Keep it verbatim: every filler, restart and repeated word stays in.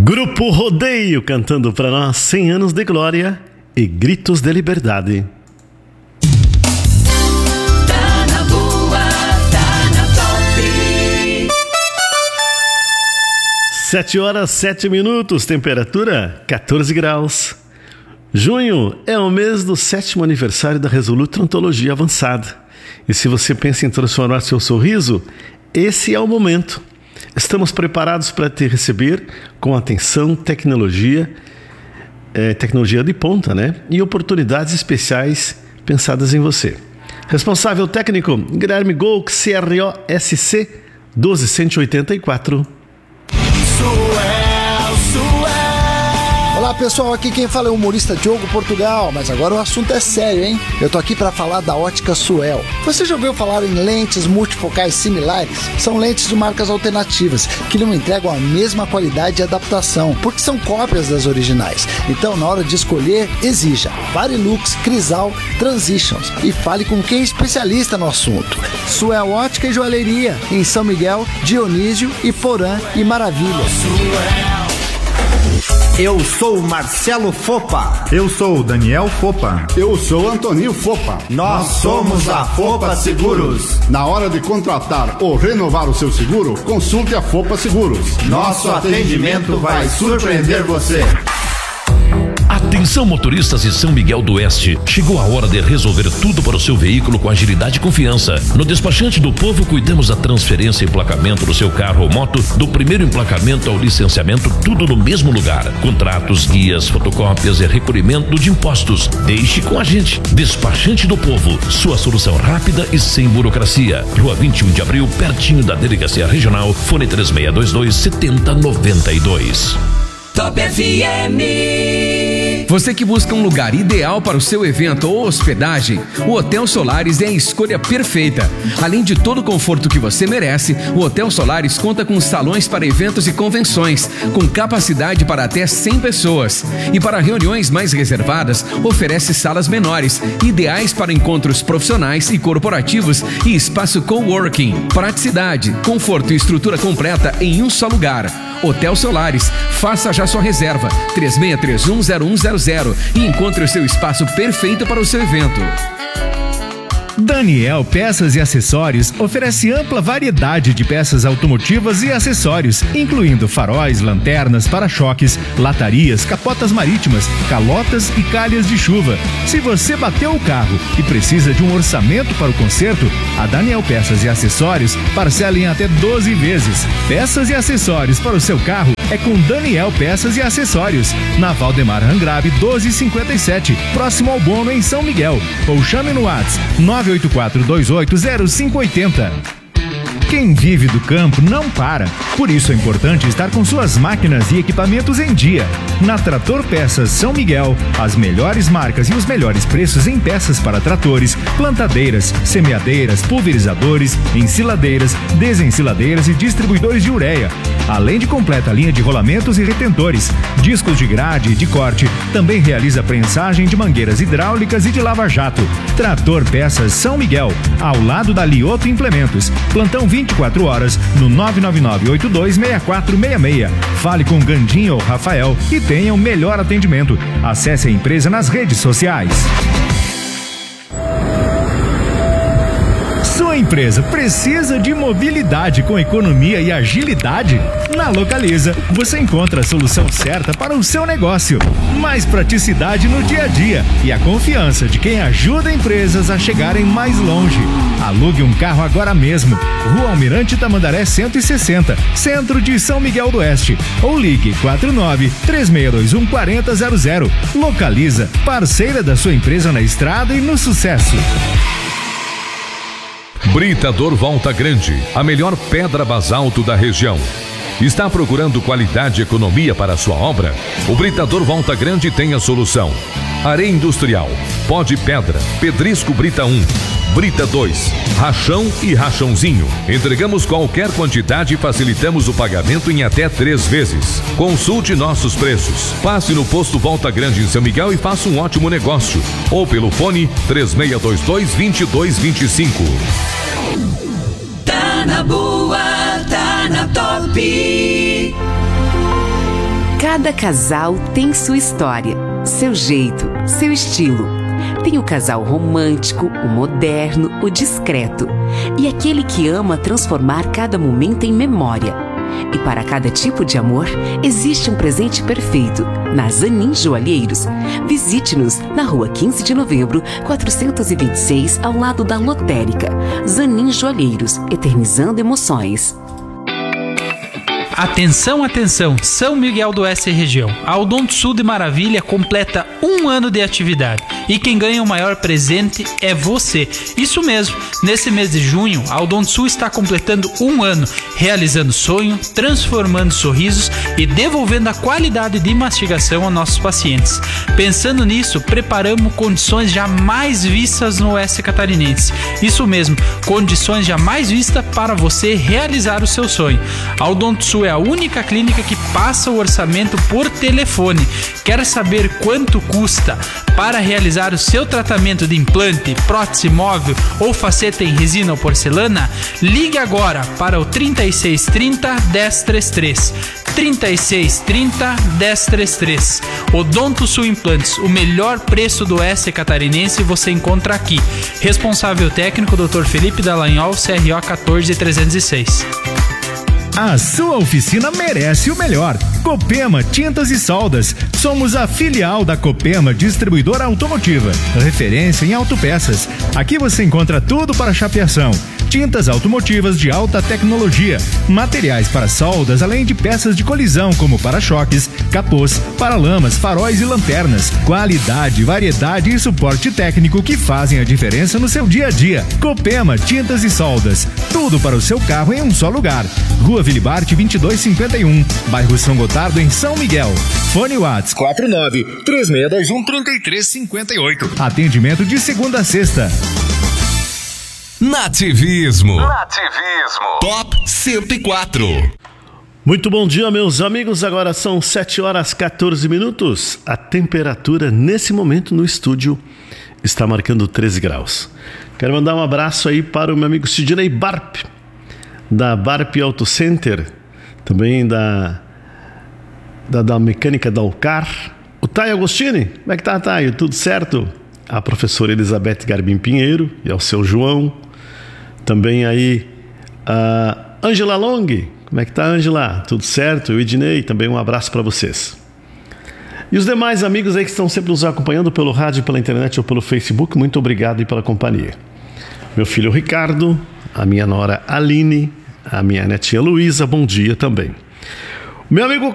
Grupo Rodeio cantando pra nós cem anos de glória e gritos de liberdade. Tá na boa, tá na top. Sete horas, sete minutos, temperatura quatorze graus. Junho é o mês do sétimo aniversário da Resoluto Odontologia Avançada. E se você pensa em transformar seu sorriso, esse é o momento. Estamos preparados para te receber com atenção, tecnologia, é, tecnologia de ponta, né? E oportunidades especiais pensadas em você. Responsável técnico, Guilherme Golk, C R O S C doze cento e oitenta e quatro. Suel, Suel. Olá pessoal, aqui quem fala é o humorista Diogo Portugal, mas agora o assunto é sério, hein? Eu tô aqui para falar da ótica Suel. Você já ouviu falar em lentes multifocais similares? São lentes de marcas alternativas que não entregam a mesma qualidade e adaptação, porque são cópias das originais. Então, na hora de escolher, exija Varilux, Crisal, Transitions e fale com quem é especialista no assunto. Suel Ótica e Joalheria, em São Miguel, Dionísio, Iporã e Maravilha. Eu sou Marcelo Fopa. Eu sou Daniel Fopa. Eu sou Antoninho Fopa. Nós somos a Fopa Seguros. Na hora de contratar ou renovar o seu seguro, consulte a Fopa Seguros. Nosso atendimento vai surpreender você. Atenção motoristas de São Miguel do Oeste, chegou a hora de resolver tudo para o seu veículo com agilidade e confiança. No Despachante do Povo cuidamos da transferência e emplacamento do seu carro ou moto, do primeiro emplacamento ao licenciamento, tudo no mesmo lugar. Contratos, guias, fotocópias e recolhimento de impostos. Deixe com a gente. Despachante do Povo, sua solução rápida e sem burocracia. Rua vinte e um de abril, pertinho da Delegacia Regional, fone três seis dois dois, sete zero nove dois. Top F M. Você que busca um lugar ideal para o seu evento ou hospedagem, o Hotel Solaris é a escolha perfeita. Além de todo o conforto que você merece, o Hotel Solaris conta com salões para eventos e convenções, com capacidade para até cem pessoas. E para reuniões mais reservadas, oferece salas menores, ideais para encontros profissionais e corporativos e espaço coworking. Praticidade, conforto e estrutura completa em um só lugar. Hotel Solaris, faça já sua reserva três seis três um zero um zero zero e encontre o seu espaço perfeito para o seu evento. Daniel Peças e Acessórios oferece ampla variedade de peças automotivas e acessórios, incluindo faróis, lanternas, para-choques, latarias, capotas marítimas, calotas e calhas de chuva. Se você bateu o carro e precisa de um orçamento para o conserto, a Daniel Peças e Acessórios parcela em até doze vezes. Peças e acessórios para o seu carro é com Daniel Peças e Acessórios, na Valdemar Rangrabe doze cinquenta e sete, próximo ao Bono em São Miguel, ou chame no WhatsApp nove oito quatro dois oito zero cinco oito zero. Quem vive do campo não para. Por isso é importante estar com suas máquinas e equipamentos em dia. Na Trator Peças São Miguel, as melhores marcas e os melhores preços em peças para tratores, plantadeiras, semeadeiras, pulverizadores, ensiladeiras, desensiladeiras e distribuidores de ureia. Além de completa linha de rolamentos e retentores, discos de grade e de corte, também realiza prensagem de mangueiras hidráulicas e de lava-jato. Trator Peças São Miguel, ao lado da Lioto Implementos. Plantão vinte e quatro horas no nove nove nove oito dois seis quatro seis seis. Fale com Gandinho ou Rafael e tenha o melhor atendimento. Acesse a empresa nas redes sociais. Sua empresa precisa de mobilidade com economia e agilidade? Na Localiza, você encontra a solução certa para o seu negócio. Mais praticidade no dia a dia e a confiança de quem ajuda empresas a chegarem mais longe. Alugue um carro agora mesmo. Rua Almirante Tamandaré cento e sessenta, centro de São Miguel do Oeste. Ou ligue quatro nove três seis dois um quatro zero zero. Localiza, parceira da sua empresa na estrada e no sucesso. Britador Volta Grande, a melhor pedra basalto da região. Está procurando qualidade e economia para a sua obra? O Britador Volta Grande tem a solução. Areia industrial, pó de pedra, pedrisco Brita um, Brita dois, rachão e rachãozinho. Entregamos qualquer quantidade e facilitamos o pagamento em até três vezes. Consulte nossos preços. Passe no posto Volta Grande em São Miguel e faça um ótimo negócio. Ou pelo fone três seis dois dois, dois dois dois cinco. Tá na boa, tá na top. Cada casal tem sua história, seu jeito, seu estilo. Tem o casal romântico, o moderno, o discreto e aquele que ama transformar cada momento em memória. E para cada tipo de amor, existe um presente perfeito. Na Zanin Joalheiros. Visite-nos na rua quinze de novembro, quatrocentos e vinte e seis, ao lado da Lotérica. Zanin Joalheiros, eternizando emoções. Atenção, atenção, São Miguel do Oeste região. A Odonto Sul de Maravilha completa um ano de atividade e quem ganha o maior presente é você. Isso mesmo, nesse mês de junho, a Odonto Sul está completando um ano, realizando sonho, transformando sorrisos e devolvendo a qualidade de mastigação aos nossos pacientes. Pensando nisso, preparamos condições jamais vistas no Oeste Catarinense. Isso mesmo, condições jamais vistas para você realizar o seu sonho. A Odonto Sul é a única clínica que passa o orçamento por telefone. Quer saber quanto custa para realizar o seu tratamento de implante, prótese móvel ou faceta em resina ou porcelana? Ligue agora para o trinta e seis trinta, dez trinta e três. trinta e seis trinta, dez trinta e três. Odonto Sul Implantes, o melhor preço do Oeste Catarinense você encontra aqui. Responsável técnico doutor Felipe Dallagnol, C R O quatorze trezentos e seis. A sua oficina merece o melhor. Copema Tintas e Soldas. Somos a filial da Copema Distribuidora Automotiva, referência em autopeças. Aqui você encontra tudo para chapeação. Tintas automotivas de alta tecnologia, materiais para soldas, além de peças de colisão como para-choques, capôs, paralamas, faróis e lanternas. Qualidade, variedade e suporte técnico que fazem a diferença no seu dia a dia. Copema Tintas e Soldas. Tudo para o seu carro em um só lugar. Rua Vilibarte vinte e dois cinquenta e um, bairro São Gotardo, em São Miguel. Fone Whats quatro nove três seis dois um três três cinco oito. Atendimento de segunda a sexta. Nativismo. Nativismo. Top cento e quatro. Muito bom dia, meus amigos. Agora são sete horas e quatorze minutos. A temperatura nesse momento no estúdio está marcando treze graus. Quero mandar um abraço aí para o meu amigo Sidney Barp, da Barp Auto Center, também da, da, da mecânica da Alcar. O Thay Agostini, como é que tá, Thay? Tudo certo? A professora Elizabeth Garbim Pinheiro e ao seu João. Também aí a Angela Long. Como é que tá, Angela? Tudo certo? O Ednei, também um abraço para vocês. E os demais amigos aí que estão sempre nos acompanhando pelo rádio, pela internet ou pelo Facebook, muito obrigado aí pela companhia. Meu filho Ricardo, a minha nora Aline, a minha netinha Luísa, bom dia também. Meu amigo